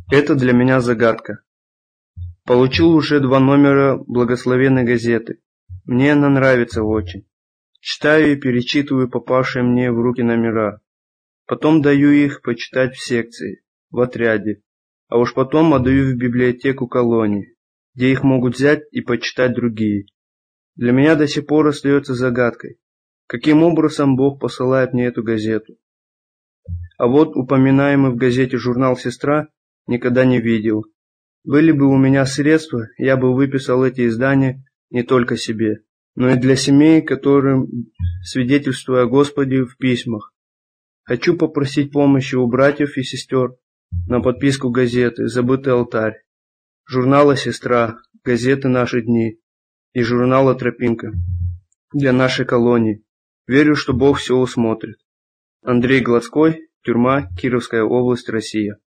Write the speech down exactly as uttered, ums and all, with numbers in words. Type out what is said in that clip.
Это для меня загадка. Получил уже два номера благословенной газеты. Мне она нравится очень. Читаю и перечитываю попавшие мне в руки номера. Потом даю их почитать в секции, в отряде. А уж потом отдаю в библиотеку колонии, где их могут взять и почитать другие. Для меня до сих пор остается загадкой, каким образом Бог посылает мне эту газету. А вот упоминаемый в газете журнал «Сестра» никогда не видел. Были бы у меня средства, я бы выписал эти издания не только себе, но и для семей, которым свидетельствую о Господе в письмах. Хочу попросить помощи у братьев и сестер на подписку газеты «Забытый алтарь», журнала «Сестра», газеты «Наши дни» и журнала «Тропинка» для нашей колонии. Верю, что Бог все усмотрит. Андрей Гладской, тюрьма, Кировская область, Россия.